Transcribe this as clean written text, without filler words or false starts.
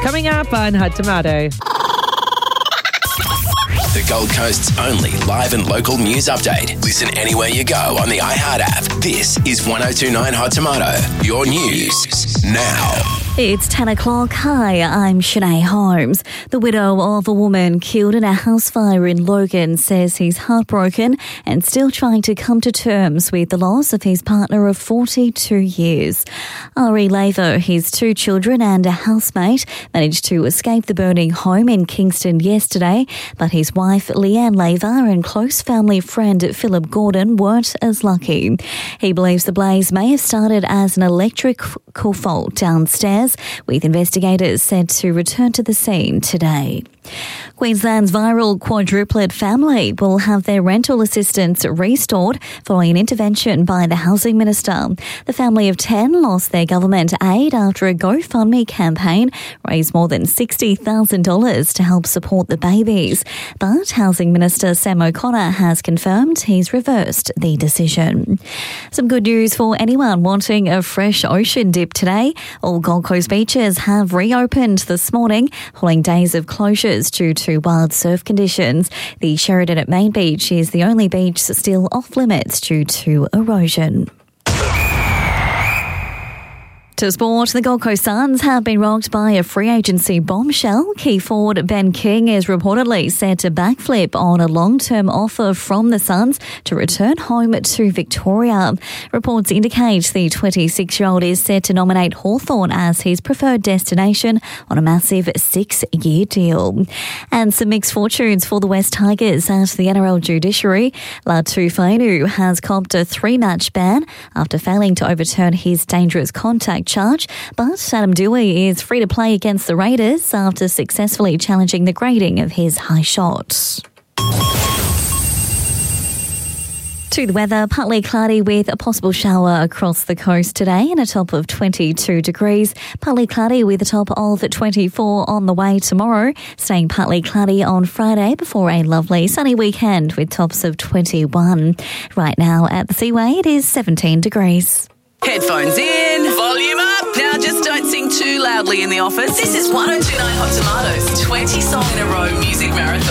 coming up on Hot Tomato. The Gold Coast's only live and local news update. Listen anywhere you go on the iHeart app. This is 102.9 Hot Tomato. Your news now. It's 10 o'clock. Hi, I'm Shanae Holmes. The widow of a woman killed in a house fire in Logan says he's heartbroken and still trying to come to terms with the loss of his partner of 42 years. Ari Laver, his two children and a housemate managed to escape the burning home in Kingston yesterday, but his wife Leanne Laver and close family friend Philip Gordon weren't as lucky. He believes the blaze may have started as an electrical fault downstairs, with investigators said to return to the scene today. Queensland's viral quadruplet family will have their rental assistance restored following an intervention by the Housing Minister. The family of 10 lost their government aid after a GoFundMe campaign raised more than $60,000 to help support the babies. But Housing Minister Sam O'Connor has confirmed he's reversed the decision. Some good news for anyone wanting a fresh ocean dip today. All Gold Coast beaches have reopened this morning following days of closures due to wild surf conditions. The Sheridan at Main Beach is the only beach still off limits due to erosion. To sport, the Gold Coast Suns have been rocked by a free agency bombshell. Key forward Ben King is reportedly set to backflip on a long-term offer from the Suns to return home to Victoria. Reports indicate the 26-year-old is set to nominate Hawthorn as his preferred destination on a massive 6-year deal. And some mixed fortunes for the West Tigers at the NRL judiciary. Latu Fainu has copped a 3-match ban after failing to overturn his dangerous contact charge, but Adam Dewey is free to play against the Raiders after successfully challenging the grading of his high shot. To the weather, partly cloudy with a possible shower across the coast today and a top of 22 degrees. Partly cloudy with a top of 24 on the way tomorrow. Staying partly cloudy on Friday before a lovely sunny weekend with tops of 21. Right now at the Seaway, it is 17 degrees. Headphones in, volume up. Now just don't sing too loudly in the office. This is 102.9 Hot Tomatoes, 20 song in a row music marathon.